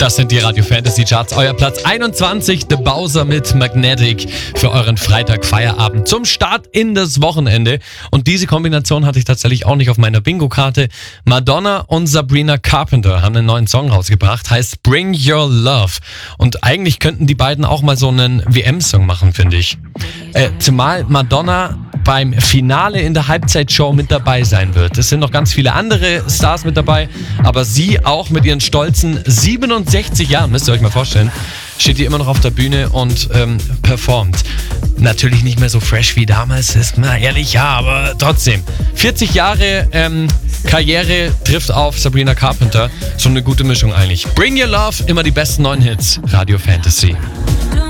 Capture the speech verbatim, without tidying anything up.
Das sind die Radio Fantasy Charts. Euer Platz einundzwanzig, The Bowser mit Magnetic für euren Freitag-Feierabend zum Start in das Wochenende. Und diese Kombination hatte ich tatsächlich auch nicht auf meiner Bingo-Karte. Madonna und Sabrina Carpenter haben einen neuen Song rausgebracht, heißt Bring Your Love. Und eigentlich könnten die beiden auch mal so einen W M-Song machen, finde ich. Äh, zumal Madonna beim Finale in der Halbzeitshow mit dabei sein wird. Es sind noch ganz viele andere Stars mit dabei, aber sie auch mit ihren stolzen siebenundsechzig Jahren, müsst ihr euch mal vorstellen, steht hier immer noch auf der Bühne und ähm, performt. Natürlich nicht mehr so fresh wie damals, ist mal ehrlich, ja, aber trotzdem. vierzig Jahre ähm, Karriere trifft auf Sabrina Carpenter. Schon eine gute Mischung eigentlich. Bring Your Love, immer die besten neuen Hits. Radio Fantasy.